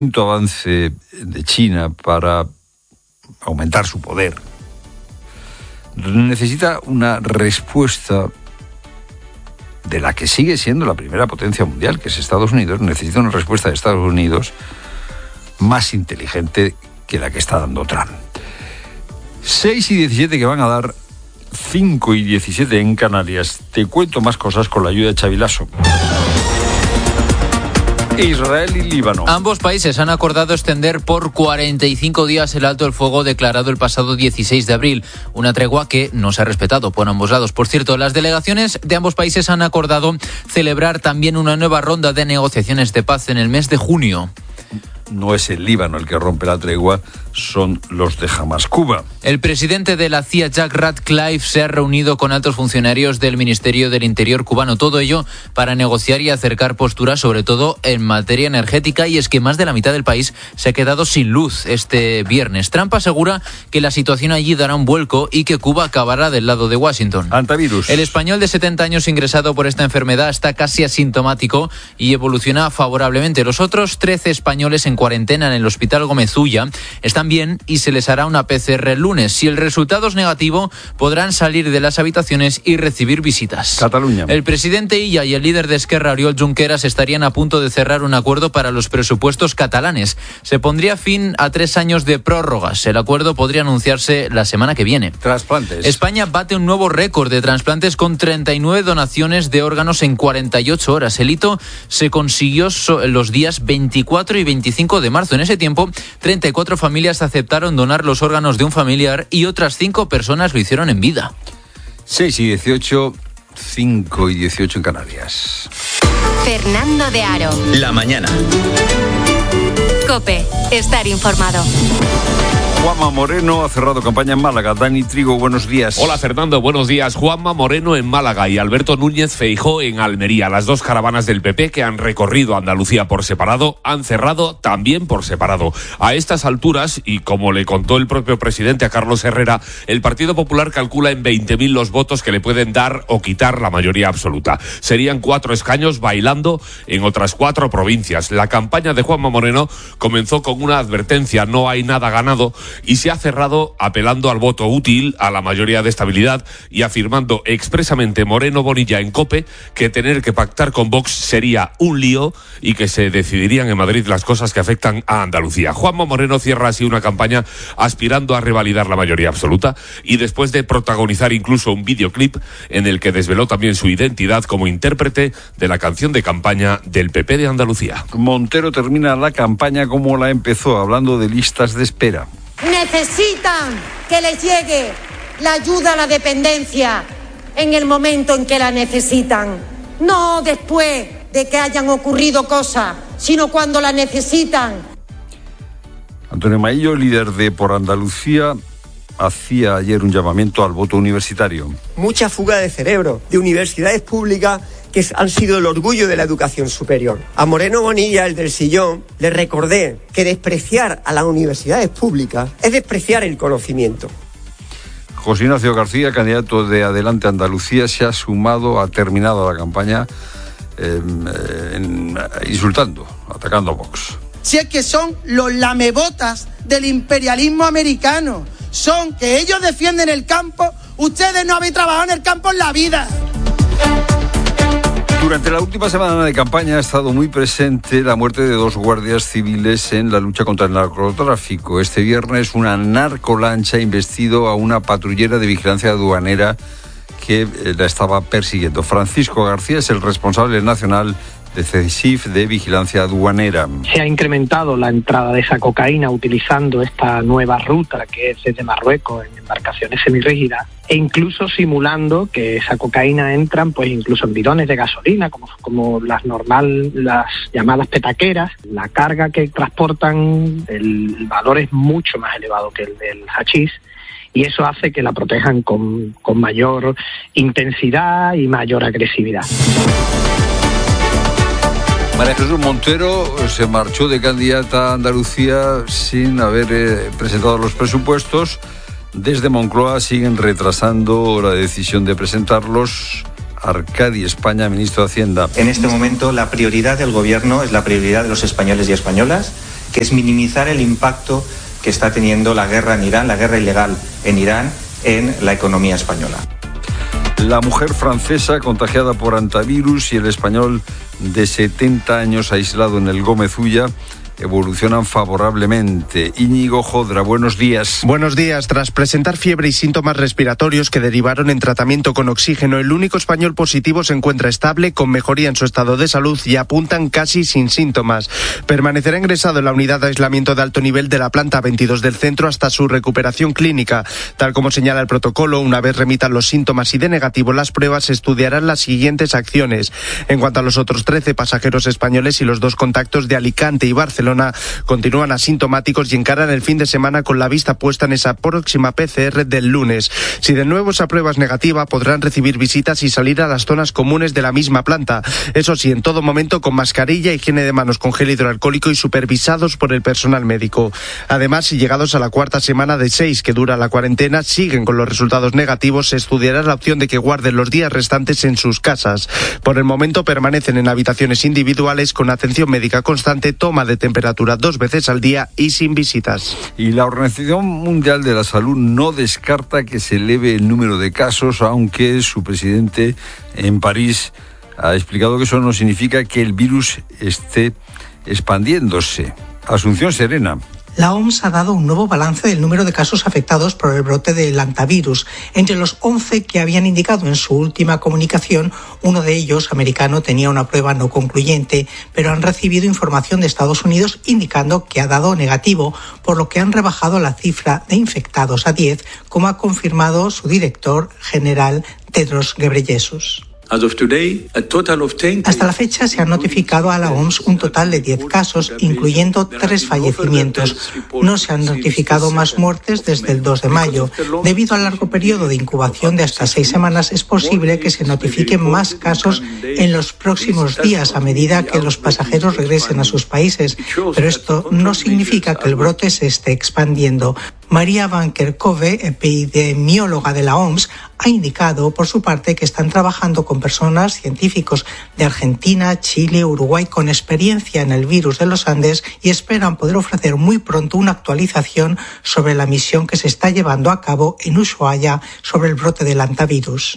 avance de China para aumentar su poder necesita una respuesta de la que sigue siendo la primera potencia mundial, que es Estados Unidos. Necesita una respuesta de Estados Unidos más inteligente que la que está dando Trump. 6 y 17 que van a dar 5 y 17 en Canarias. Te cuento más cosas con la ayuda de Xavi Lasso. Israel y Líbano. Ambos países han acordado extender por 45 días el alto el fuego declarado el pasado 16 de abril, una tregua que no se ha respetado por ambos lados. Por cierto, las delegaciones de ambos países han acordado celebrar también una nueva ronda de negociaciones de paz en el mes de junio. No es el Líbano el que rompe la tregua, son los de Hamas. Cuba. El presidente de la CIA, Jack Ratcliffe, se ha reunido con altos funcionarios del Ministerio del Interior cubano. Todo ello para negociar y acercar posturas, sobre todo en materia energética. Y es que más de la mitad del país se ha quedado sin luz este viernes. Trump asegura que la situación allí dará un vuelco y que Cuba acabará del lado de Washington. Antivirus. El español de 70 años ingresado por esta enfermedad está casi asintomático y evoluciona favorablemente. Los otros 13 españoles en cuarentena en el Hospital Gómez Ulla están bien y se les hará una PCR el lunes. Si el resultado es negativo, podrán salir de las habitaciones y recibir visitas. Cataluña. El presidente Illa y el líder de Esquerra, Oriol Junqueras, estarían a punto de cerrar un acuerdo para los presupuestos catalanes. Se pondría fin a 3 años de prórrogas. El acuerdo podría anunciarse la semana que viene. Trasplantes. España bate un nuevo récord de trasplantes con 39 donaciones de órganos en 48 horas. El hito se consiguió los días 24 y 25 de marzo. En ese tiempo, 34 familias aceptaron donar los órganos de un familiar y otras 5 personas lo hicieron en vida. 6 y 18, 5 y 18 en Canarias. Fernando de Aro. La mañana. COPE. Estar informado. Juanma Moreno ha cerrado campaña en Málaga. Dani Trigo, buenos días. Hola Fernando, buenos días. Juanma Moreno en Málaga y Alberto Núñez Feijóo en Almería. Las dos caravanas del PP que han recorrido Andalucía por separado han cerrado también por separado. A estas alturas, y como le contó el propio presidente a Carlos Herrera, el Partido Popular calcula en 20.000 los votos que le pueden dar o quitar la mayoría absoluta. Serían 4 escaños bailando en otras 4 provincias. La campaña de Juanma Moreno comenzó con una advertencia: no hay nada ganado, y se ha cerrado apelando al voto útil, a la mayoría de estabilidad, y afirmando expresamente Moreno Bonilla en COPE que tener que pactar con Vox sería un lío y que se decidirían en Madrid las cosas que afectan a Andalucía. Juanma Moreno cierra así una campaña aspirando a revalidar la mayoría absoluta y después de protagonizar incluso un videoclip en el que desveló también su identidad como intérprete de la canción de campaña del PP de Andalucía. Montero termina la campaña como la empezó, hablando de listas de espera. Necesitan que les llegue la ayuda a la dependencia en el momento en que la necesitan. No después de que hayan ocurrido cosas, sino cuando la necesitan. Antonio Maillo, líder de Por Andalucía, hacía ayer un llamamiento al voto universitario. Mucha fuga de cerebro de universidades públicas que han sido el orgullo de la educación superior. A Moreno Bonilla, el del sillón, le recordé que despreciar a las universidades públicas es despreciar el conocimiento. José Ignacio García, candidato de Adelante Andalucía, se ha sumado, ha terminado la campaña insultando, atacando a Vox. Si es que son los lamebotas del imperialismo americano, son que ellos defienden el campo, ustedes no habéis trabajado en el campo en la vida. Durante la última semana de campaña ha estado muy presente la muerte de 2 guardias civiles en la lucha contra el narcotráfico. Este viernes una narcolancha ha embestido a una patrullera de vigilancia aduanera que la estaba persiguiendo. Francisco García es el responsable nacional de CESIF de Vigilancia Aduanera. Se ha incrementado la entrada de esa cocaína utilizando esta nueva ruta que es desde Marruecos en embarcaciones semirrígidas e incluso simulando que esa cocaína entran pues incluso en bidones de gasolina como las llamadas petaqueras. La carga que transportan, el valor es mucho más elevado que el del hachís y eso hace que la protejan con mayor intensidad y mayor agresividad. María Jesús Montero se marchó de candidata a Andalucía sin haber presentado los presupuestos. Desde Moncloa siguen retrasando la decisión de presentarlos. Arcadi España, ministro de Hacienda. En este momento la prioridad del Gobierno es la prioridad de los españoles y españolas que es minimizar el impacto que está teniendo la guerra en Irán, la guerra ilegal en Irán, en la economía española. La mujer francesa contagiada por hantavirus y el español de 70 años aislado en el Gómez Ulla evolucionan favorablemente. Íñigo Jodra, buenos días. Buenos días. Tras presentar fiebre y síntomas respiratorios que derivaron en tratamiento con oxígeno, el único español positivo se encuentra estable, con mejoría en su estado de salud y apuntan casi sin síntomas. Permanecerá ingresado en la unidad de aislamiento de alto nivel de la planta 22 del centro hasta su recuperación clínica. Tal como señala el protocolo, una vez remitan los síntomas y de negativo las pruebas, se estudiarán las siguientes acciones. En cuanto a los otros 13 pasajeros españoles y los 2 contactos de Alicante y Barcelona, continúan asintomáticos y encaran el fin de semana con la vista puesta en esa próxima PCR del lunes. Si de nuevo esa prueba es negativa, podrán recibir visitas y salir a las zonas comunes de la misma planta. Eso sí, en todo momento con mascarilla, higiene de manos con gel hidroalcohólico y supervisados por el personal médico. Además, si llegados a la cuarta semana de 6 que dura la cuarentena siguen con los resultados negativos, se estudiará la opción de que guarden los días restantes en sus casas. Por el momento permanecen en habitaciones individuales con atención médica constante, toma de temperatura 2 veces al día y sin visitas. Y la Organización Mundial de la Salud no descarta que se eleve el número de casos, aunque su presidente en París ha explicado que eso no significa que el virus esté expandiéndose. Asunción Serena. La OMS ha dado un nuevo balance del número de casos afectados por el brote del hantavirus. Entre los 11 que habían indicado en su última comunicación, uno de ellos, americano, tenía una prueba no concluyente, pero han recibido información de Estados Unidos indicando que ha dado negativo, por lo que han rebajado la cifra de infectados a 10, como ha confirmado su director general, Tedros Ghebreyesus. Hasta la fecha se han notificado a la OMS un total de 10 casos, incluyendo 3 fallecimientos. No se han notificado más muertes desde el 2 de mayo. Debido al largo periodo de incubación de hasta 6 semanas, es posible que se notifiquen más casos en los próximos días a medida que los pasajeros regresen a sus países. Pero esto no significa que el brote se esté expandiendo. María Van Kerkhove, epidemióloga de la OMS, ha indicado por su parte que están trabajando con personas, científicos de Argentina, Chile, Uruguay, con experiencia en el virus de los Andes y esperan poder ofrecer muy pronto una actualización sobre la misión que se está llevando a cabo en Ushuaia sobre el brote del hantavirus.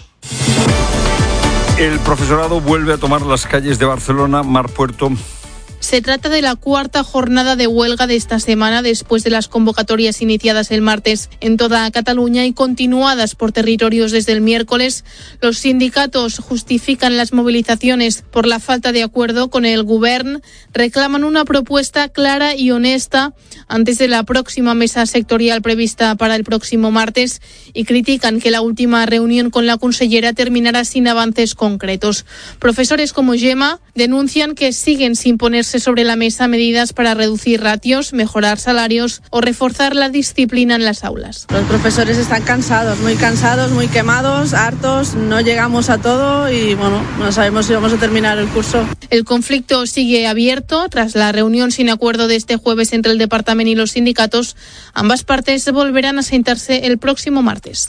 El profesorado vuelve a tomar las calles de Barcelona. Mar Puerto. Se trata de la 4ª jornada de huelga de esta semana después de las convocatorias iniciadas el martes en toda Cataluña y continuadas por territorios desde el miércoles. Los sindicatos justifican las movilizaciones por la falta de acuerdo con el Govern, reclaman una propuesta clara y honesta antes de la próxima mesa sectorial prevista para el próximo martes y critican que la última reunión con la consellera terminará sin avances concretos. Profesores como Gemma denuncian que siguen sin ponerse sobre la mesa medidas para reducir ratios, mejorar salarios o reforzar la disciplina en las aulas. Los profesores están cansados, muy quemados, hartos, no llegamos a todo y bueno, no sabemos si vamos a terminar el curso. El conflicto sigue abierto. Tras la reunión sin acuerdo de este jueves entre el departamento y los sindicatos, ambas partes volverán a sentarse el próximo martes.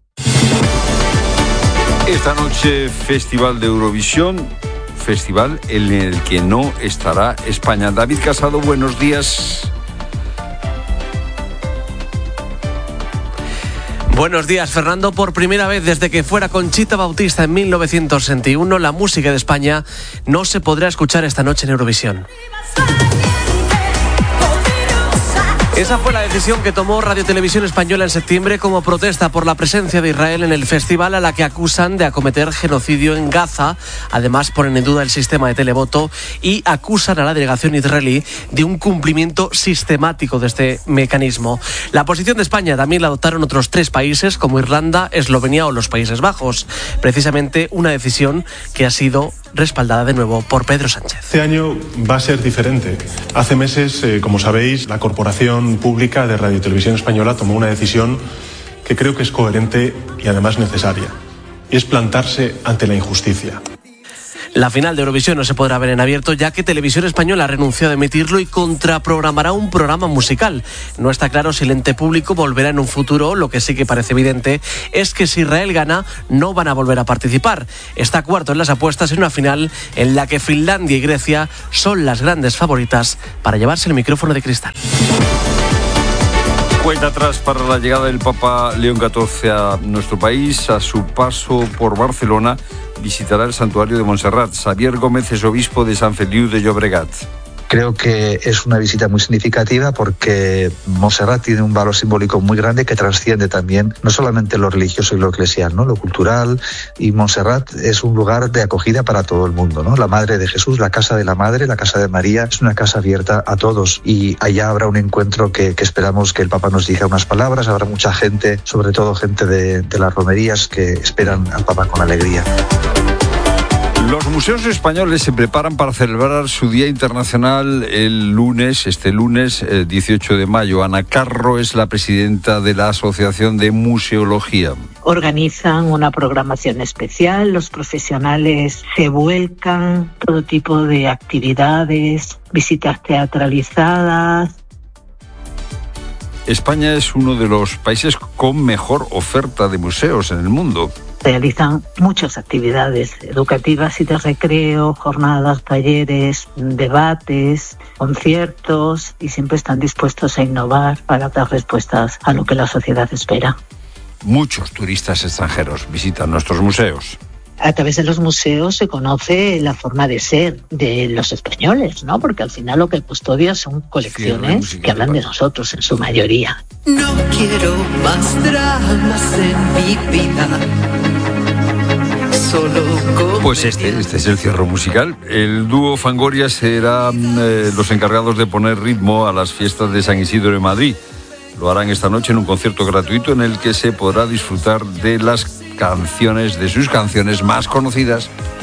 Esta noche, Festival de Eurovisión, festival en el que no estará España. David Casado, buenos días. Buenos días, Fernando. Por primera vez desde que fuera Conchita Bautista en 1961, la música de España no se podrá escuchar esta noche en Eurovisión. Esa fue la decisión que tomó Radio Televisión Española en septiembre como protesta por la presencia de Israel en el festival, a la que acusan de acometer genocidio en Gaza. Además, ponen en duda el sistema de televoto y acusan a la delegación israelí de un cumplimiento sistemático de este mecanismo. La posición de España también la adoptaron otros 3 países como Irlanda, Eslovenia o los Países Bajos. Precisamente una decisión que ha sido respaldada de nuevo por Pedro Sánchez. Este año va a ser diferente. Hace meses, como sabéis, la Corporación Pública de Radio y Televisión Española tomó una decisión que creo que es coherente y además necesaria. Y es plantarse ante la injusticia. La final de Eurovisión no se podrá ver en abierto, ya que Televisión Española ha renunciado a emitirlo y contraprogramará un programa musical. No está claro si el ente público volverá en un futuro. Lo que sí que parece evidente es que si Israel gana, no van a volver a participar. Está cuarto en las apuestas en una final en la que Finlandia y Grecia son las grandes favoritas para llevarse el micrófono de cristal. Cuenta atrás para la llegada del Papa León XIV a nuestro país. A su paso por Barcelona visitará el santuario de Montserrat. Xavier Gómez es obispo de Sant Feliu de Llobregat. Creo que es una visita muy significativa porque Montserrat tiene un valor simbólico muy grande que trasciende también no solamente lo religioso y lo eclesial, ¿no? Lo cultural, y Montserrat es un lugar de acogida para todo el mundo, ¿no? La Madre de Jesús, la casa de la Madre, la casa de María, es una casa abierta a todos, y allá habrá un encuentro que esperamos que el Papa nos diga unas palabras. Habrá mucha gente, sobre todo gente de las romerías, que esperan al Papa con alegría. Los museos españoles se preparan para celebrar su Día Internacional este lunes 18 de mayo. Ana Carro es la presidenta de la Asociación de Museología. Organizan una programación especial, los profesionales se vuelcan, todo tipo de actividades, visitas teatralizadas. España es uno de los países con mejor oferta de museos en el mundo. Realizan muchas actividades educativas y de recreo, jornadas, talleres, debates, conciertos, y siempre están dispuestos a innovar para dar respuestas a lo que la sociedad espera. Muchos turistas extranjeros visitan nuestros museos. A través de los museos se conoce la forma de ser de los españoles, ¿no? Porque al final lo que custodia son colecciones que hablan de nosotros en su mayoría. No quiero más dramas en mi vida. Pues este es el cierre musical. El dúo Fangoria serán los encargados de poner ritmo a las fiestas de San Isidro de Madrid. Lo harán esta noche en un concierto gratuito en el que se podrá disfrutar de sus canciones más conocidas